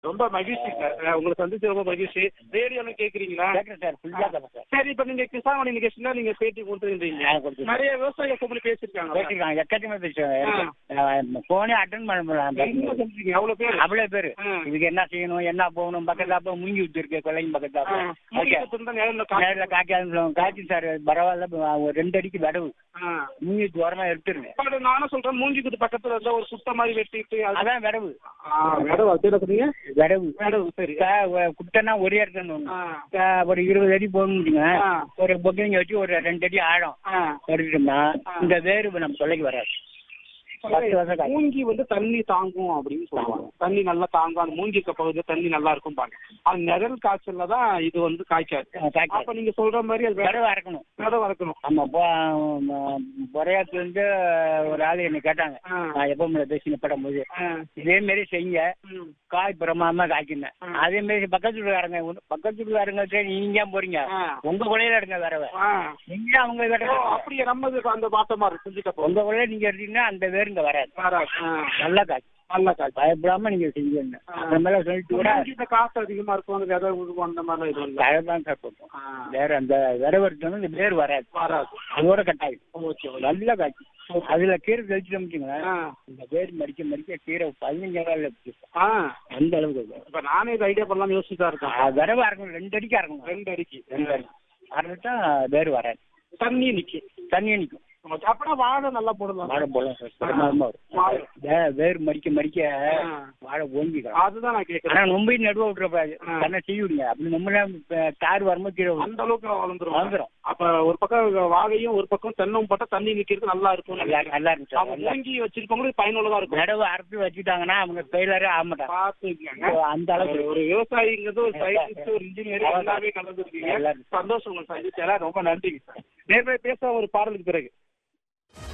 ரொம்ப மகிழ்ச்சி சார். உங்களை சந்திச்சு ரொம்ப மகிழ்ச்சி. ரேடியோல கேக்குறீங்களா? சரி, இப்ப நீங்க கிசான் நிகழ்ச்சியில நீங்க பேட்டி கொடுத்துருந்தீங்க. நிறைய விவசாய கூப்பிட்டு பேசிருக்காங்க. எக்கச்சக்கமா பேசுவாங்க. போனே அட்டன் பண்ண முடியல. அவ்வளவு பேரு இதுக்கு என்ன செய்யணும், என்ன போகணும், பக்கத்துல மூங்கி வச்சிருக்கு கொள்ளையும் பக்கத்துல காய்ச்சி சார் பரவாயில்ல, ஒரு 2 அடிக்கு விடவு மூங்கி ஓரமா எடுத்துருங்க. நானும் சொல்றேன், மூங்கி குத்து பக்கத்துல இருந்தா ஒரு சுத்த மாதிரி வெட்டிட்டு அதான் விடவு. விடவு விடவு சரி. குட்டனா ஒரே இடத்துல ஒரு 20 அடி போகணுங்க. ஒரு பொக்கைங்க வச்சு ஒரு 2 அடி ஆழம் எடுத்துட்டோம்னா இந்த வேறு நம்ம கொள்ளைக்கு வராது. மூங்கி வந்து தண்ணி தாங்கும் அப்படின்னு சொல்லுவாங்க. தண்ணி நல்லா தாங்கும். அந்த மூங்கி பகுதியில் தண்ணி நல்லா இருக்கும் பாங்க. அது நிழல் காய்ச்சல்ல தான் இது வந்து காய்க்காது. அப்ப நீங்க சொல்ற மாதிரி அது விடவை அறக்கணும். விடவை அறக்கணும். ஆமா. பொறையாத்துல இருந்து ஒரு ஆளு என்ன கேட்டாங்க, நான் எப்ப பேசி படும் போது இதே மாதிரி செய்ய காய் பிரமாதமா காய்க்குங்க. அதே மாதிரி பக்கத்து வீட்டுக்காரங்க நீங்க போறீங்க, உங்க கொலையில எடுங்க விரவை. நீங்க அவங்க அப்படியே நம்ம அந்த பாட்டமா இருக்கு. உங்க கொலையில நீங்க எடுத்தீங்கன்னா அந்த வேறு இங்க வராது. நல்லா காய்ச்சி நல்லா காய்ச்சி பயப்படாம நீங்க செஞ்சீங்க. அந்த மாதிரி சொல்லிட்டு கூட காசு அதிகமா இருக்கும். அந்த விதை உருவம் அந்த மாதிரி தான் சார் போட்டோம். வேற அந்த விரவை எடுத்தோம்னா இந்த வேர் வராது. அதோட கட்டாயம் நல்லா காய்ச்சி. அதுல கீரை கழிச்சுட்டோம்னா இந்த வேர் மடிக்க மடிக்க கீரை 15 நாள் அந்த அளவுக்கு. இப்ப நானே இது ஐடியா பண்ணலாம் யோசிச்சுதான் இருக்கேன். விரவை அறக்கணும். 2 அடிக்கு அறக்கணும். 2 அடிக்கு அறந்துட்டா வேர் வராது. தண்ணி நிக்கும். அப்படின்னா வாழை நல்லா போடலாம். வாழை போடலாம் சார். வேர் மடிக்க மடிக்க வாழை ஓங்கிடும். அதுதான் நான் கேட்கறேன். ரொம்ப நடுவ விட்டுறப்பாது. தன்னை செய்யுங்க. அப்படி நம்ம தார் வரும்போது கீழே அந்த அளவுக்கு வளர்ந்துரும். அப்ப ஒரு பக்கம் வாழையும் ஒரு பக்கம் தென்னும் போட்டா தண்ணி நிக்கிறது நல்லா இருக்கும். நல்லா இருக்கும். ஓங்கி வச்சிருக்கவங்களுக்கு பயனுள்ளதா இருக்கும். நடவு அறுத்து வச்சுட்டாங்கன்னா அவங்க ஃபெயிலரே ஆக மாட்டாங்க. பாத்துக்கங்க. அந்த அளவுக்கு ஒரு விவசாயிங்கிறது ஒரு சயின்டிஸ்ட், ஒரு இன்ஜினியர் எல்லாமே கலந்துருக்கீங்க. சந்தோஷம். ரொம்ப நன்றி. நேர்மையை பேச ஒரு பாடலுக்கு பிறகு